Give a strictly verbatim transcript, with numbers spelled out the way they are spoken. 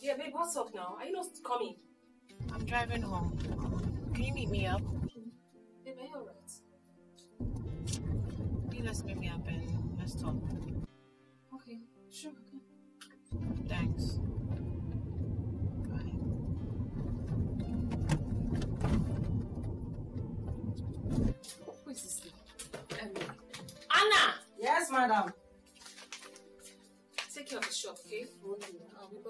Yeah, babe, what's up now? Are you not coming? I'm driving home. Can you meet me up? Babe, are you alright? You let's meet me up and let's talk. Okay, sure, okay. Thanks. Bye. Who is this thing? Um, Anna! Yes, madam. Take care of the shop, okay? Okay, I'll be back.